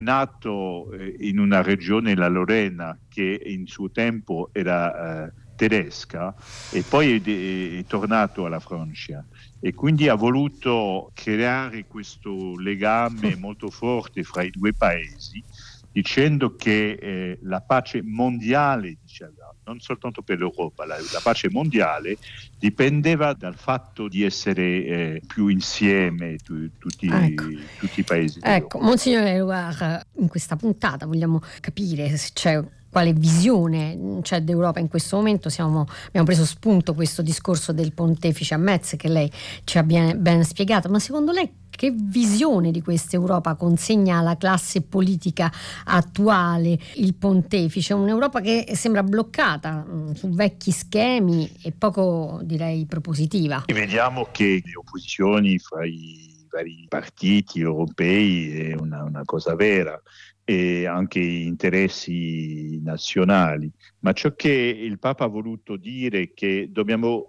nato in una regione, la Lorena, che in suo tempo era tedesca, e poi è tornato alla Francia, e quindi ha voluto creare questo legame molto forte fra i due paesi, dicendo che la pace mondiale, diceva, non soltanto per l'Europa, la pace mondiale dipendeva dal fatto di essere più insieme tutti i paesi dell'Europa. Ecco, Monsignore Éluard, in questa puntata vogliamo capire se c'è quale visione c'è d'Europa in questo momento. Abbiamo preso spunto questo discorso del pontefice a Metz che lei ci ha ben spiegato, ma secondo lei che visione di questa Europa consegna alla classe politica attuale il pontefice? Un'Europa che sembra bloccata su vecchi schemi e poco, direi, propositiva. Vediamo che le opposizioni fra i vari partiti europei è una cosa vera, e anche interessi nazionali, ma ciò che il Papa ha voluto dire è che dobbiamo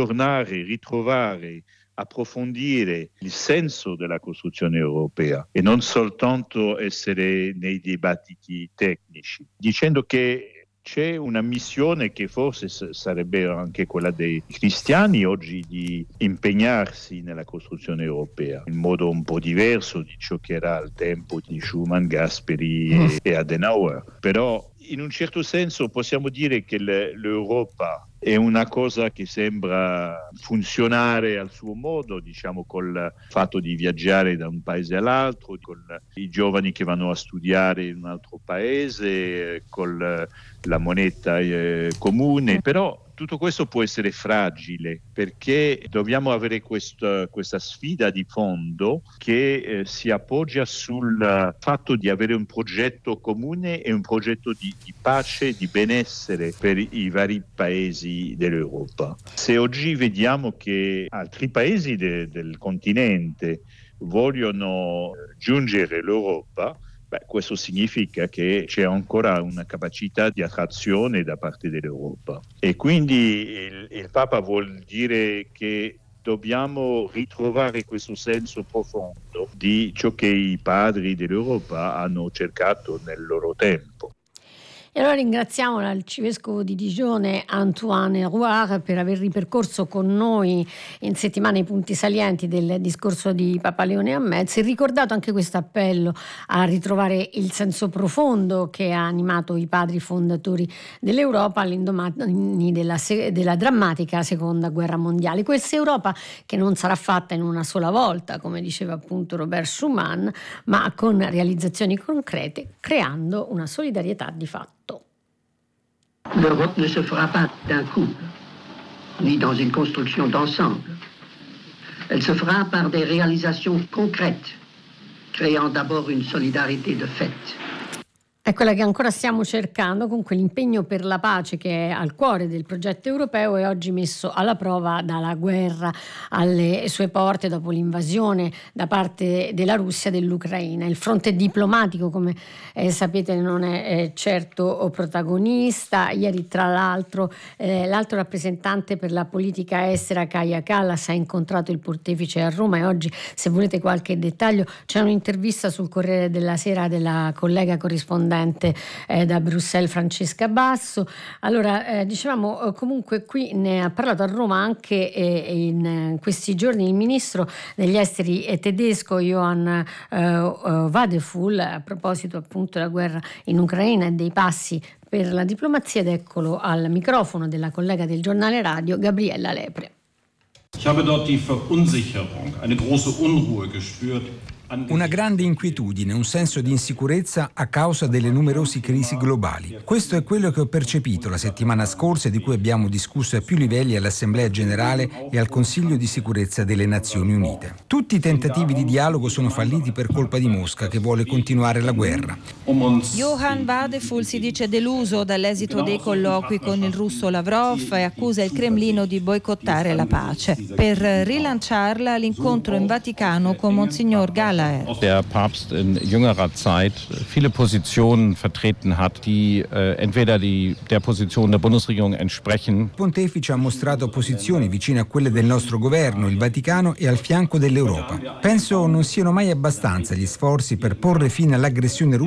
ritrovare, approfondire il senso della costruzione europea e non soltanto essere nei dibattiti tecnici, dicendo che c'è una missione che forse sarebbe anche quella dei cristiani oggi, di impegnarsi nella costruzione europea in modo un po' diverso di ciò che era al tempo di Schuman, Gasperi e Adenauer. Però in un certo senso possiamo dire che l'Europa è una cosa che sembra funzionare al suo modo, diciamo, col fatto di viaggiare da un paese all'altro, con i giovani che vanno a studiare in un altro paese, con la moneta comune, però tutto questo può essere fragile, perché dobbiamo avere questa sfida di fondo che si appoggia sul fatto di avere un progetto comune e un progetto di pace, di benessere per i vari paesi dell'Europa. Se oggi vediamo che altri paesi del continente vogliono giungere all'Europa, questo significa che c'è ancora una capacità di attrazione da parte dell'Europa, e quindi il Papa vuol dire che dobbiamo ritrovare questo senso profondo di ciò che i padri dell'Europa hanno cercato nel loro tempo. E allora ringraziamo l'arcivescovo di Digione Antoine Éluard per aver ripercorso con noi in settimana i punti salienti del discorso di Papa Leone a Metz e ricordato anche questo appello a ritrovare il senso profondo che ha animato i padri fondatori dell'Europa all'indomani della drammatica seconda guerra mondiale. Questa Europa che non sarà fatta in una sola volta, come diceva appunto Robert Schuman, ma con realizzazioni concrete, creando una solidarietà di fatto. L'Europe ne se fera pas d'un coup, ni dans une construction d'ensemble. Elle se fera par des réalisations concrètes, créant d'abord une solidarité de fait. È quella che ancora stiamo cercando con quell'impegno per la pace che è al cuore del progetto europeo e oggi messo alla prova dalla guerra alle sue porte dopo l'invasione da parte della Russia dell'Ucraina. Il fronte diplomatico, come sapete, non è certo protagonista. Ieri, tra l'altro, l'alto rappresentante per la politica estera Kaja Kallas ha incontrato il pontefice a Roma e oggi, se volete qualche dettaglio, c'è un'intervista sul Corriere della Sera della collega corrispondente da Bruxelles Francesca Basso. Allora dicevamo comunque qui ne ha parlato a Roma anche in questi giorni il ministro degli esteri tedesco Johann Wadephul a proposito appunto della guerra in Ucraina e dei passi per la diplomazia, ed eccolo al microfono della collega del giornale radio Gabriella Lepre. Ich habe dort die Verunsicherung, eine große Unruhe gespürt. Una grande inquietudine, un senso di insicurezza a causa delle numerose crisi globali. Questo è quello che ho percepito la settimana scorsa e di cui abbiamo discusso a più livelli all'Assemblea Generale e al Consiglio di Sicurezza delle Nazioni Unite. Tutti i tentativi di dialogo sono falliti per colpa di Mosca, che vuole continuare la guerra. Johann Wadephul si dice deluso dall'esito dei colloqui con il russo Lavrov e accusa il Cremlino di boicottare la pace. Per rilanciarla, l'incontro in Vaticano con Monsignor Gallo, Allaher. Der Papst in jüngerer Zeit viele Positionen vertreten hat, die entweder der Position der Bundesregierung entsprechen. Il pontefice ha mostrato posizioni vicine a quelle del nostro governo, il Vaticano e al fianco dell'Europa. Penso non siano mai abbastanza gli sforzi per porre fine all'aggressione russa